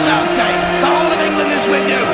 Okay, the whole of England is with you.